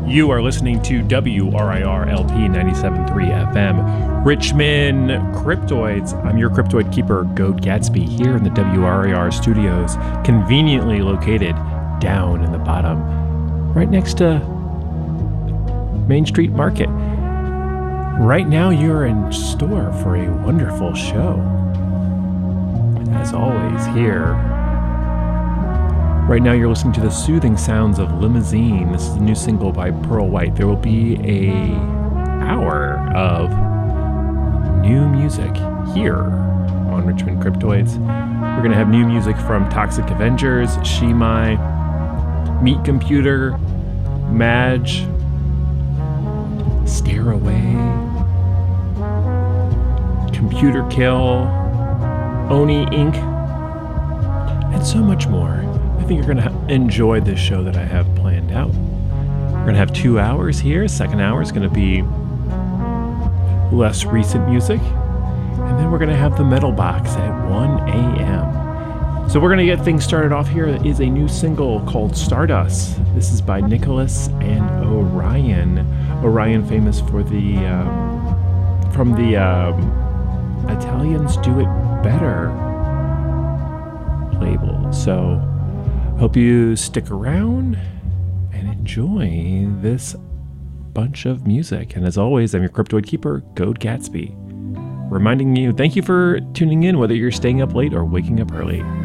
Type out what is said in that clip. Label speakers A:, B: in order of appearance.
A: You are listening to WRIR LP 97.3 FM, Richmond Cryptoids. I'm your Cryptoid keeper, Goat Gatsby, here in the WRIR studios, conveniently located down in the bottom, right next to Main Street Market. Right now, you're in store for a wonderful show. As always, here. Right now, you're listening to the soothing sounds of Limousine. This is the new single by Pearl White. There will be an hour of new music here on Richmond Cryptoids. We're going to have new music from Toxic Avengers, Shimai, Meat Computer, Madge, Stairway, Computer Kill, Oni Inc., and so much more. I think you're going to enjoy this show that I have planned out. We're going to have 2 hours here. Second hour is going to be less recent music. And then we're going to have the Metal Box at 1 a.m. So we're going to get things started off here. It is a new single called Stardust. This is by Nicholas and Orion. Orion famous for the from the Italians Do It Better label. So hope you stick around and enjoy this bunch of music. And as always, I'm your Cryptoid keeper, Goat Gatsby, reminding you, thank you for tuning in, whether you're staying up late or waking up early.